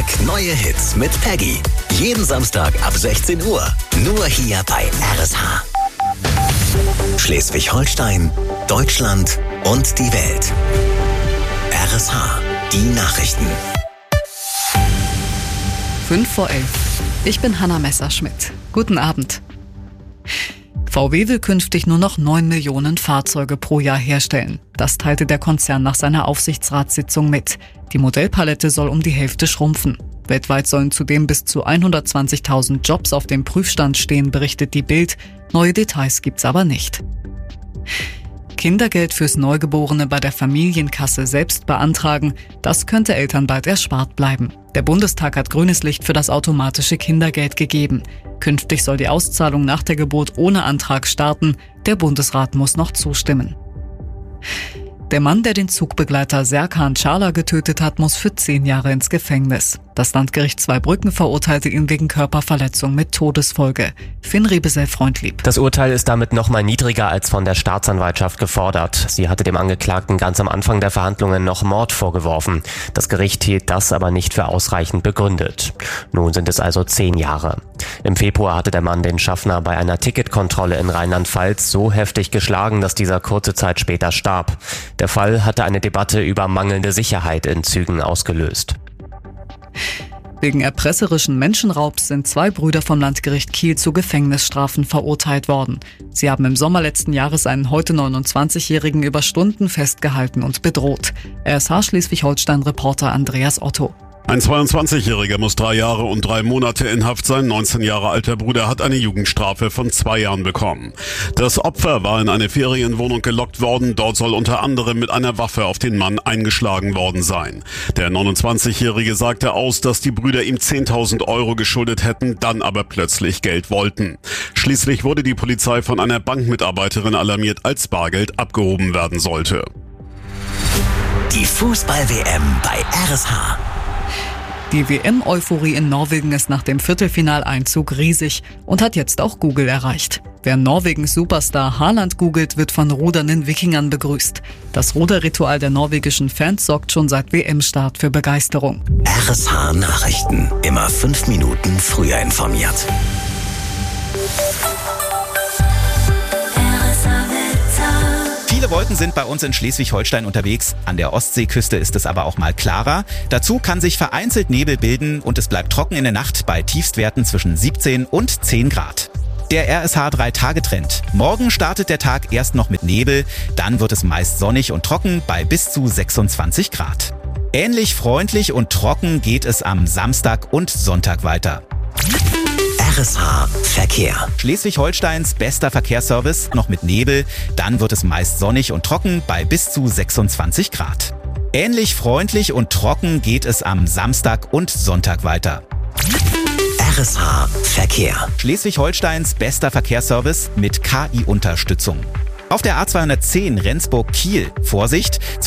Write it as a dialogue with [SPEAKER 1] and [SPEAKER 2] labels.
[SPEAKER 1] neue Hits mit Peggy. Jeden Samstag ab 16 Uhr. Nur hier bei RSH. Schleswig-Holstein, Deutschland und die Welt. RSH, die Nachrichten.
[SPEAKER 2] 5:11. Ich bin Hanna Messerschmidt. Guten Abend. VW will künftig nur noch 9 Millionen Fahrzeuge pro Jahr herstellen. Das teilte der Konzern nach seiner Aufsichtsratssitzung mit. Die Modellpalette soll um die Hälfte schrumpfen. Weltweit sollen zudem bis zu 120.000 Jobs auf dem Prüfstand stehen, berichtet die Bild. Neue Details gibt's aber nicht. Kindergeld fürs Neugeborene bei der Familienkasse selbst beantragen, das könnte Eltern bald erspart bleiben. Der Bundestag hat grünes Licht für das automatische Kindergeld gegeben. Künftig soll die Auszahlung nach der Geburt ohne Antrag starten. Der Bundesrat muss noch zustimmen. Der Mann, der den Zugbegleiter Serkan Çağlar getötet hat, muss für 10 Jahre ins Gefängnis. Das Landgericht Zweibrücken verurteilte ihn wegen Körperverletzung mit Todesfolge. Finn Rebesel-Freundlieb.
[SPEAKER 3] Das Urteil ist damit nochmal niedriger als von der Staatsanwaltschaft gefordert. Sie hatte dem Angeklagten ganz am Anfang der Verhandlungen noch Mord vorgeworfen. Das Gericht hielt das aber nicht für ausreichend begründet. Nun sind es also 10 Jahre. Im Februar hatte der Mann den Schaffner bei einer Ticketkontrolle in Rheinland-Pfalz so heftig geschlagen, dass dieser kurze Zeit später starb. Der Fall hatte eine Debatte über mangelnde Sicherheit in Zügen ausgelöst.
[SPEAKER 2] Wegen erpresserischen Menschenraubs sind 2 Brüder vom Landgericht Kiel zu Gefängnisstrafen verurteilt worden. Sie haben im Sommer letzten Jahres einen heute 29-Jährigen über Stunden festgehalten und bedroht. RSH Schleswig-Holstein-Reporter Andreas Otto.
[SPEAKER 4] Ein 22-Jähriger muss 3 Jahre und 3 Monate in Haft sein. 19 Jahre alter Bruder hat eine Jugendstrafe von 2 Jahren bekommen. Das Opfer war in eine Ferienwohnung gelockt worden. Dort soll unter anderem mit einer Waffe auf den Mann eingeschlagen worden sein. Der 29-Jährige sagte aus, dass die Brüder ihm 10.000 Euro geschuldet hätten, dann aber plötzlich Geld wollten. Schließlich wurde die Polizei von einer Bankmitarbeiterin alarmiert, als Bargeld abgehoben werden sollte.
[SPEAKER 1] Die Fußball-WM bei RSH.
[SPEAKER 2] Die WM-Euphorie in Norwegen ist nach dem Viertelfinaleinzug riesig und hat jetzt auch Google erreicht. Wer Norwegens Superstar Haaland googelt, wird von rudernden Wikingern begrüßt. Das Ruderritual der norwegischen Fans sorgt schon seit WM-Start für Begeisterung.
[SPEAKER 1] RSH Nachrichten. Immer 5 Minuten früher informiert.
[SPEAKER 5] Viele Wolken sind bei uns in Schleswig-Holstein unterwegs. An der Ostseeküste ist es aber auch mal klarer. Dazu kann sich vereinzelt Nebel bilden und es bleibt trocken in der Nacht bei Tiefstwerten zwischen 17 und 10 Grad. Der RSH 3-Tage-Trend. Morgen startet der Tag erst noch mit Nebel, dann wird es meist sonnig und trocken bei bis zu 26 Grad. Ähnlich freundlich und trocken geht es am Samstag und Sonntag weiter.
[SPEAKER 1] RSH Verkehr.
[SPEAKER 5] Schleswig-Holsteins bester Verkehrsservice, noch mit Nebel, dann wird es meist sonnig und trocken bei bis zu 26 Grad. Ähnlich freundlich und trocken geht es am Samstag und Sonntag weiter.
[SPEAKER 1] RSH Verkehr.
[SPEAKER 5] Schleswig-Holsteins bester Verkehrsservice mit KI-Unterstützung. Auf der A210 Rendsburg-Kiel, Vorsicht!